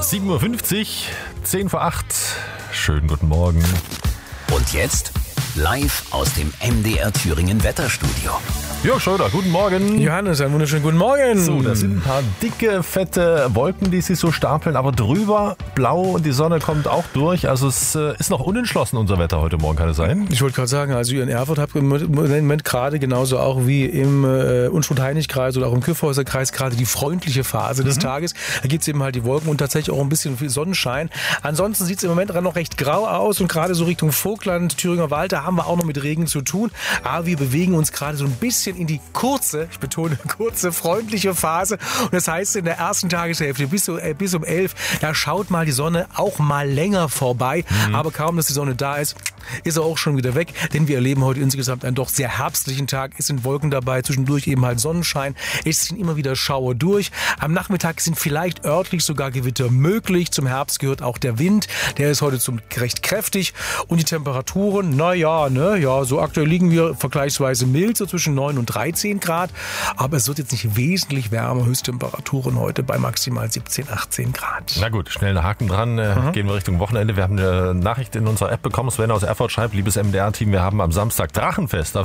7.50 Uhr, 10 vor 8. Schönen guten Morgen. Und jetzt live aus dem MDR Thüringen Wetterstudio. Jörg Schröder, guten Morgen. Johannes, einen wunderschönen guten Morgen. So, da sind ein paar dicke, fette Wolken, die sich so stapeln, aber drüber blau und die Sonne kommt auch durch. Also es ist noch unentschlossen, unser Wetter heute Morgen, kann es sein? Ich wollte gerade sagen, also ihr in Erfurt habt im Moment gerade genauso auch wie im Unstrut-Heinig-Kreis oder auch im Kyffhäuser-Kreis gerade die freundliche Phase des Tages. Da gibt es eben halt die Wolken und tatsächlich auch ein bisschen viel Sonnenschein. Ansonsten sieht es im Moment noch recht grau aus und gerade so Richtung Vogtland, Thüringer Wald, da haben wir auch noch mit Regen zu tun. Aber wir bewegen uns gerade so ein bisschen in die kurze, ich betone kurze, freundliche Phase. Und das heißt, in der ersten Tageshälfte bis um 11, da schaut mal die Sonne auch mal länger vorbei. Aber kaum, dass die Sonne da ist, ist er auch schon wieder weg. Denn wir erleben heute insgesamt einen doch sehr herbstlichen Tag. Es sind Wolken dabei, zwischendurch eben halt Sonnenschein. Es sind immer wieder Schauer durch. Am Nachmittag sind vielleicht örtlich sogar Gewitter möglich. Zum Herbst gehört auch der Wind. Der ist heute recht kräftig. Und die Temperaturen, so aktuell liegen wir vergleichsweise mild, so zwischen 9 und 13 Grad. Aber es wird jetzt nicht wesentlich wärmer. Höchsttemperaturen heute bei maximal 17, 18 Grad. Na gut, schnell einen Haken dran. Gehen wir Richtung Wochenende. Wir haben eine Nachricht in unserer App bekommen. Sven aus Erfurt schreibt, liebes MDR-Team, wir haben am Samstag Drachenfest. Da